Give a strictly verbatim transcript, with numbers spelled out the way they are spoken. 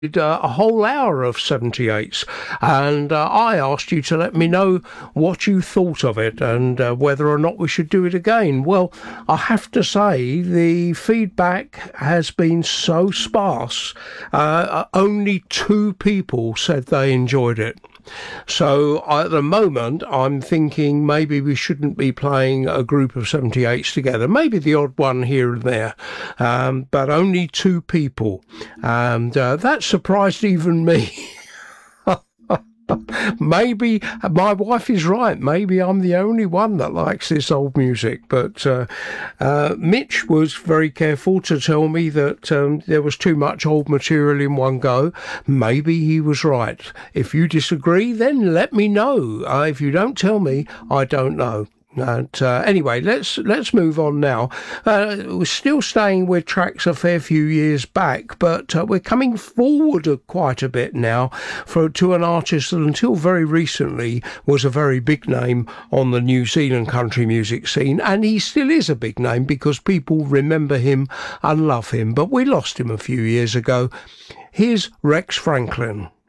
Uh, a whole hour of seventy-eights, and uh, I asked you to let me know what you thought of it and uh, whether or not we should do it again. Well, I have to say the feedback has been so sparse. Uh, only two people said they enjoyed it. So at the moment, I'm thinking maybe we shouldn't be playing a group of seventy-eights together. Maybe the odd one here and there, um, but only two people. And uh, that surprised even me. Maybe my wife is right. Maybe I'm the only one that likes this old music. But uh, uh, Mitch was very careful to tell me that um, there was too much old material in one go. Maybe he was right. If you disagree, then let me know. Uh, if you don't tell me, I don't know. And, uh, anyway, let's let's move on now. Uh, we're still staying with tracks a fair few years back, but uh, we're coming forward a, quite a bit now for to an artist that until very recently was a very big name on the New Zealand country music scene, and he still is a big name because people remember him and love him, but we lost him a few years ago. Here's Rex Franklin.